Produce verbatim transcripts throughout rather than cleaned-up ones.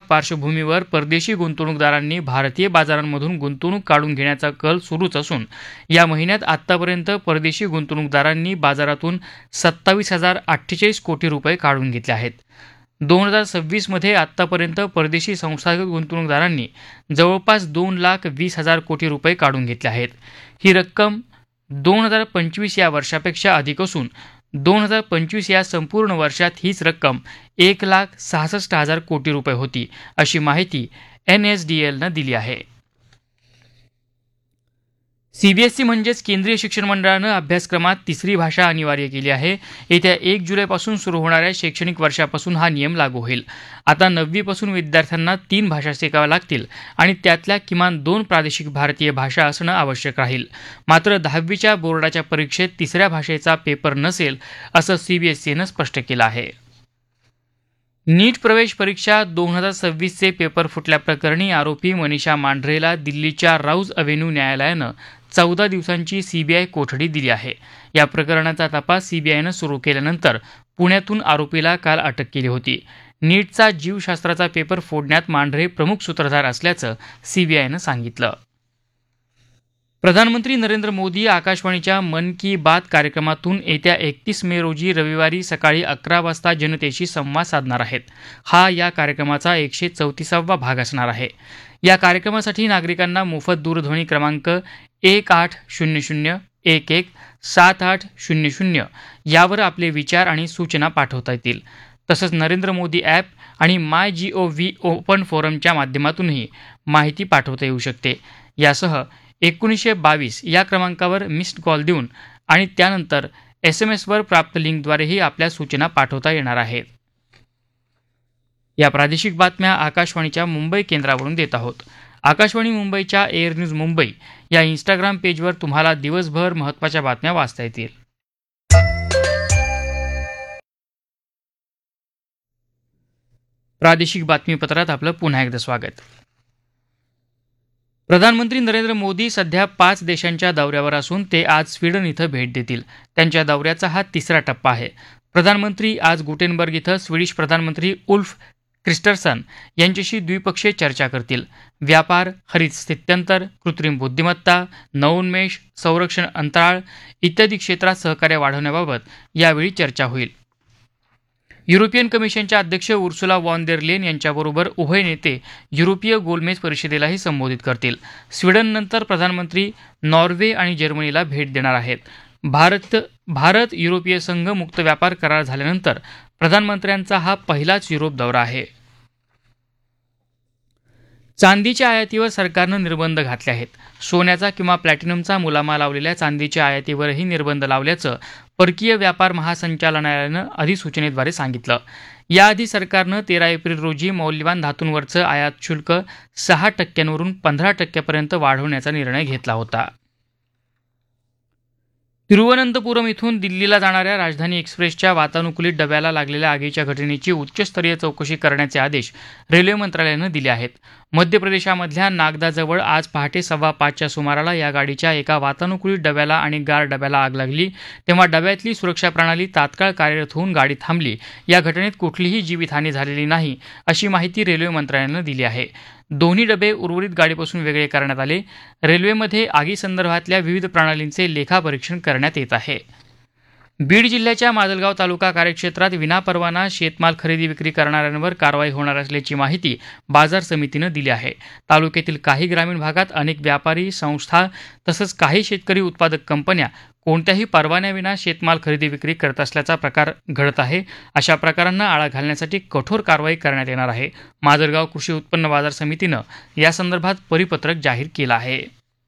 पार्श्वभूमीवर परदेशी गुंतवणूकदारांनी भारतीय बाजारांमधून गुंतवणूक काढून घेण्याचा कल सुरूच असून या महिन्यात आतापर्यंत परदेशी गुंतवणूकदारांनी बाजारातून सत्तावीस हजार अठ्ठेचाळीस कोटी रुपये काढून घेतले आहेत. दोन हजार सव्वीसमध्ये आतापर्यंत परदेशी संस्थागत गुंतवणूकदारांनी जवळपास दोन लाख वीस हजार कोटी रुपये काढून घेतले आहेत. ही रक्कम दोन हजार पंचवीस या वर्षापेक्षा अधिक असून दोन हजार पंचवीस या संपूर्ण वर्षात हीच रक्कम एक लाख सहासष्ट हजार कोटी रुपये होती, अशी माहिती एन एस डी एलनं दिली आहे. सीबीएसई म्हणजेच केंद्रीय शिक्षण मंडळानं अभ्यासक्रमात तिसरी भाषा अनिवार्य केली आहे. येत्या एक जुलैपासून सुरू होणाऱ्या शैक्षणिक वर्षापासून हा नियम लागू होईल. आता नववीपासून विद्यार्थ्यांना तीन भाषा शिकाव्या लागतील आणि त्यातल्या किमान दोन प्रादेशिक भारतीय भाषा असणं आवश्यक राहील. मात्र दहावीच्या बोर्डाच्या परीक्षेत तिसऱ्या भाषेचा पेपर नसेल, असं सीबीएसईनं स्पष्ट केलं आहे. नीट प्रवेश परीक्षा दोन हजार सव्वीसचे पेपर फुटल्याप्रकरणी आरोपी मनीषा मांढरेला दिल्लीच्या राऊज अव्हेन्यू न्यायालयानं चौदा दिवसांची सीबीआय कोठडी दिली आहे. या प्रकरणाचा तपास सीबीआयनं सुरू केल्यानंतर पुण्यातून आरोपीला काल अटक केली होती. नीटचा जीवशास्त्राचा पेपर फोडण्यात मांढरे प्रमुख सूत्रधार असल्याचं सीबीआयनं सांगितलं. प्रधानमंत्री नरेंद्र मोदी आकाशवाणीच्या मन की बात कार्यक्रमातून येत्या एकतीस मे रोजी रविवारी सकाळी अकरा वाजता जनतेशी संवाद साधणार आहेत. हा या कार्यक्रमाचा एकशे चौतीसावा भाग असणार आहे. या कार्यक्रमासाठी नागरिकांना मोफत दूरध्वनी क्रमांक एक आठ शून्य शून्य एक एक सात आठ शून्य शून्य यावर आपले विचार आणि सूचना पाठवता येतील. तसंच नरेंद्र मोदी ॲप आणि माय जी ओ व्ही ओपन फोरमच्या माध्यमातूनही माहिती पाठवता येऊ शकते. यासह एकोणीसशे बावीस या क्रमांकावर मिस्ड कॉल देऊन आणि त्यानंतर एस एम एसवर प्राप्त लिंकद्वारेही आपल्या सूचना पाठवता येणार आहेत. या प्रादेशिक बातम्या आकाशवाणीच्या मुंबई केंद्रावरून देत आहोत. आकाशवाणी मुंबईच्या एअर न्यूज मुंबई या इंस्टाग्राम पेजवर तुम्हाला दिवसभर महत्त्वाच्या बातम्या वाचता येतील. प्रादेशिक बातमीपत्रात आपलं पुन्हा एकदा स्वागत. प्रधानमंत्री नरेंद्र मोदी सध्या पाच देशांच्या दौऱ्यावर असून ते आज स्वीडन इथं भेट देतील. त्यांच्या दौऱ्याचा हा तिसरा टप्पा आहे. प्रधानमंत्री आज गुटेनबर्ग इथं स्वीडिश प्रधानमंत्री उल्फ क्रिस्टर्सन यांच्याशी द्विपक्षीय चर्चा करतील. व्यापार, हरित स्थित्यंतर, कृत्रिम बुद्धिमत्ता, नवोन्मेष, संरक्षण अंतराळ इत्यादी क्षेत्रात सहकार्य वाढवण्याबाबत यावेळी चर्चा होईल. युरोपियन कमिशनच्या अध्यक्ष उर्सुला वॉन देर लेन यांच्याबरोबर उभय नेते युरोपीय गोलमेज परिषदेलाही संबोधित करतील. स्वीडननंतर प्रधानमंत्री नॉर्वे आणि जर्मनीला भेट देणार आहेत. भारत भारत युरोपीय संघ मुक्त व्यापार करार झाल्यानंतर प्रधानमंत्र्यांचा हा पहिलाच युरोप दौरा आहे. चांदीच्या आयातीवर सरकारनं निर्बंध घातले आहेत. सोन्याचा किंवा प्लॅटिनमचा मुलामा लावलेल्या चांदीच्या आयातीवरही निर्बंध लावल्याचं परकीय व्यापार महासंचालनालयानं अधिसूचनेद्वारे सांगितलं. याआधी सरकारनं तेरा एप्रिल रोजी मौल्यवान धातूंवरचं आयात शुल्क सहा टक्क्यांवरून पंधरा टक्क्यापर्यंत वाढवण्याचा निर्णय घेतला होता. तिरुवनंतपुरम इथून दिल्लीला जाणाऱ्या राजधानी एक्सप्रेसच्या वातानुकूलित डब्याला लागलेल्या आगीच्या घटनेची उच्चस्तरीय चौकशी करण्याचे आदेश रेल्वे मंत्रालयानं दिले आहेत. मध्य प्रदेशामधल्या नागदाजवळ आज पहाटे सव्वा पाचच्या सुमाराला या गाडीच्या एका वातानुकूलित डब्याला आणि गार डब्याला आग लागली. तेव्हा डब्यातली सुरक्षा प्रणाली तात्काळ कार्यरत होऊन गाडी थांबली. या घटनेत कुठलीही जीवितहानी झालेली नाही, अशी माहिती रेल्वे मंत्रालयानं दिली आहे. दोन्ही डबे उर्वरित गाडीपासून वेगळे करण्यात आले. रेल्वेमध्ये आगीसंदर्भातल्या विविध प्रणालींचे लेखापरीक्षण करण्यात येत आहे. बीड जिल्ह्याच्या माजलगाव तालुका कार्यक्षेत्रात विनापरवाना शेतमाल खरेदी विक्री करणाऱ्यांवर कारवाई होणार असल्याची माहिती बाजार समितीनं दिली आहे. तालुक्यातील काही ग्रामीण भागात अनेक व्यापारी संस्था तसंच काही शेतकरी उत्पादक कंपन्या कोणत्याही परवान्याविना शेतमाल खरेदी विक्री करत असल्याचा प्रकार घडत आहे. अशा प्रकारांना आळा घालण्यासाठी कठोर कारवाई करण्यात येणार आहे. माजलगाव कृषी उत्पन्न बाजार समितीनं यासंदर्भात परिपत्रक जाहीर केलं आहे.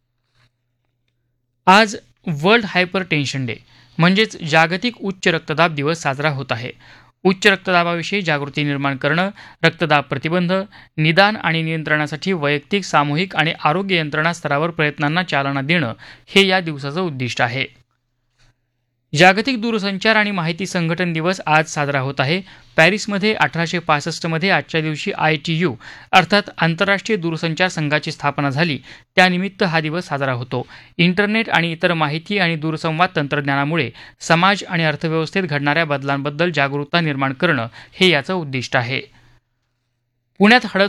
आज वर्ल्ड हायपर टेन्शन डे म्हणजेच जागतिक उच्च रक्तदाब दिवस साजरा होत आहे. उच्च रक्तदाबाविषयी जागृती निर्माण करणं, रक्तदाब प्रतिबंध, निदान आणि नियंत्रणासाठी वैयक्तिक, सामूहिक आणि आरोग्य यंत्रणा स्तरावर प्रयत्नांना चालना देणं हे या दिवसाचं उद्दिष्ट आहे. जागतिक दूरसंचार आणि माहिती संघटन दिवस आज साजरा होत आहे. पॅरिसमध्ये अठराशे पासष्टमध्ये आजच्या दिवशी आय टी यू अर्थात आंतरराष्ट्रीय दूरसंचार संघाची स्थापना झाली. त्यानिमित्त हा दिवस साजरा होतो. इंटरनेट आणि इतर माहिती आणि दूरसंवाद तंत्रज्ञानामुळे समाज आणि अर्थव्यवस्थेत घडणाऱ्या बदलांबद्दल जागरूकता निर्माण करणं हे याचं उद्दिष्ट आहे. पुण्यात हळद